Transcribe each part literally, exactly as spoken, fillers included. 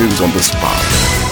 News on the spot.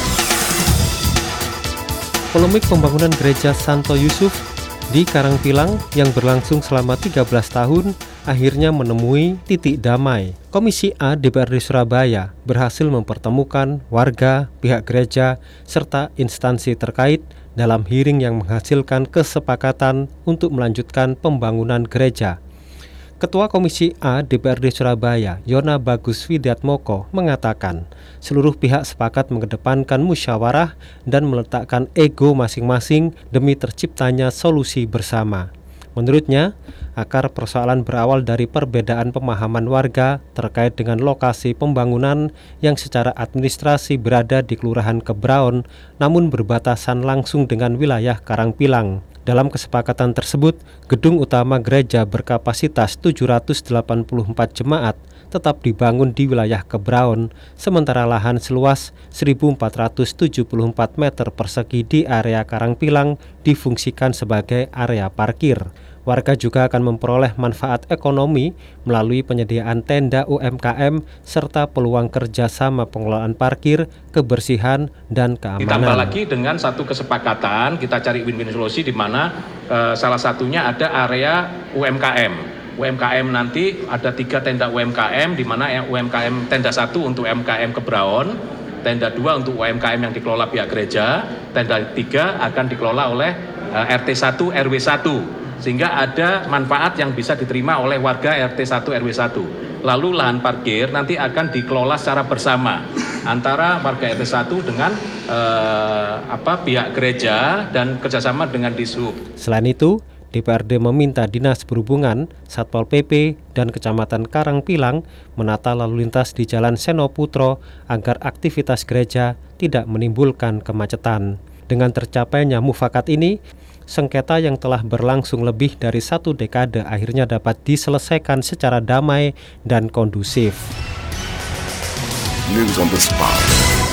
Polemik pembangunan gereja Santo Yusuf di Karangpilang yang berlangsung selama tiga belas tahun akhirnya menemui titik damai. Komisi A D P R D Surabaya berhasil mempertemukan warga, pihak gereja, serta instansi terkait dalam hearing yang menghasilkan kesepakatan untuk melanjutkan pembangunan gereja. Ketua Komisi A D P R D Surabaya, Yona Bagus Widiatmoko, mengatakan seluruh pihak sepakat mengedepankan musyawarah dan meletakkan ego masing-masing demi terciptanya solusi bersama. Menurutnya, akar persoalan berawal dari perbedaan pemahaman warga terkait dengan lokasi pembangunan yang secara administrasi berada di Kelurahan Kebraon, namun berbatasan langsung dengan wilayah Karangpilang. Dalam kesepakatan tersebut, gedung utama gereja berkapasitas tujuh ratus delapan puluh empat jemaat tetap dibangun di wilayah Kebraon, sementara lahan seluas seribu empat ratus tujuh puluh empat meter persegi di area Karangpilang difungsikan sebagai area parkir. Warga juga akan memperoleh manfaat ekonomi melalui penyediaan tenda U M K M serta peluang kerjasama pengelolaan parkir, kebersihan, dan keamanan. Ditambah lagi dengan satu kesepakatan, kita cari win-win solusi di mana eh, salah satunya ada area U M K M. U M K M nanti ada tiga tenda U M K M, di mana U M K M tenda satu untuk U M K M Kebraon, tenda dua untuk U M K M yang dikelola pihak gereja, tenda tiga akan dikelola oleh eh, R T satu R W satu. Sehingga ada manfaat yang bisa diterima oleh warga R T satu R W satu. Lalu lahan parkir nanti akan dikelola secara bersama antara warga R T satu dengan eh, apa pihak gereja dan kerjasama dengan Dishub. Selain itu, D P R D meminta Dinas Perhubungan, Satpol P P, dan Kecamatan Karangpilang menata lalu lintas di Jalan Senoputro agar aktivitas gereja tidak menimbulkan kemacetan. Dengan tercapainya mufakat ini, sengketa yang telah berlangsung lebih dari satu dekade akhirnya dapat diselesaikan secara damai dan kondusif. News on the spot.